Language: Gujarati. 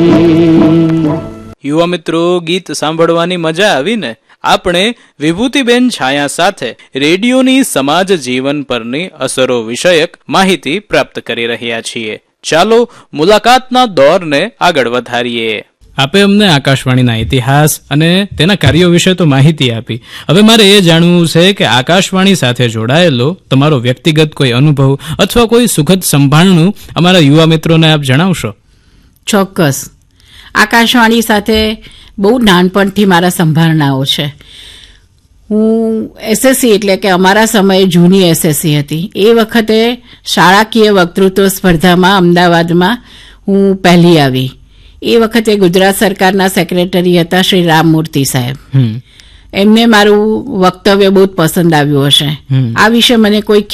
યુવા મિત્રો, ગીત સાંભળવાની મજા આવી ને? આપણે વિભૂતિબેન છાયા સાથે રેડિયોની સમાજ જીવન પરની અસરો વિષયક માહિતી પ્રાપ્ત કરી રહ્યા છીએ. ચાલો મુલાકાતના દોરને આગળ વધારીએ. આપે અમને આકાશવાણીના ઇતિહાસ અને તેના કાર્યો વિશે તો માહિતી આપી. હવે મારે એ જાણવું છે કે આકાશવાણી સાથે જોડાયેલો તમારો વ્યક્તિગત કોઈ અનુભવ અથવા કોઈ સુખદ સંભાળણું અમારા યુવા મિત્રોને આપ જણાવશો? ચોક્કસ. આકાશવાણી સાથે બહુ નાનપણથી મારા સંભાળનાઓ છે. હું એસએસસી એટલે કે અમારા સમયે જૂની એસએસસી હતી. એ વખતે શાળાકીય વક્તૃત્વ સ્પર્ધામાં અમદાવાદમાં હું પહેલી આવી. એ વખતે ગુજરાત સરકારના સેક્રેટરી હતા શ્રી રામમૂર્તિ સાહેબ. એમને મારું વક્તવ્ય બહુ જ પસંદ આવ્યું હશે. આ વિશે મને કોઈ